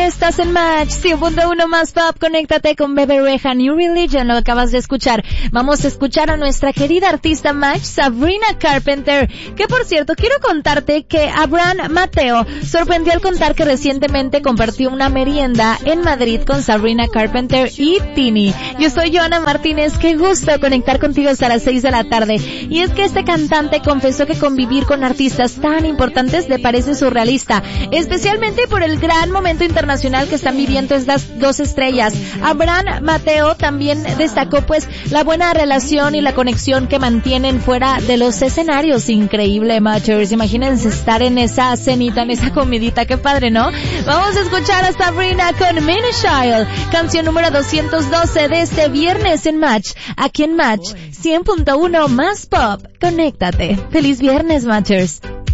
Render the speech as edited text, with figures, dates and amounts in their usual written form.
Estás en Match 100.1 más pop. Conéctate con Bebe Rexha, New Religion, lo acabas de escuchar. Vamos a escuchar a nuestra querida artista Match, Sabrina Carpenter, que por cierto quiero contarte que Abraham Mateo sorprendió al contar que recientemente compartió una merienda en Madrid con Sabrina Carpenter y Tini. Yo soy Joana Martínez, qué gusto conectar contigo hasta las 6 de la tarde. Y es que este cantante confesó que convivir con artistas tan importantes le parece surrealista, especialmente por el gran momento internacional que están viviendo estas dos estrellas. Abraham Mateo también destacó pues la buena relación y la conexión que mantienen fuera de los escenarios. Increíble, Matchers. Imagínense estar en esa cenita, en esa comidita, qué padre, ¿no? Vamos a escuchar a Sabrina con Mini Child, canción número 212 de este viernes en Match, aquí en Match 100.1 más pop. Conéctate. Feliz viernes, Matchers.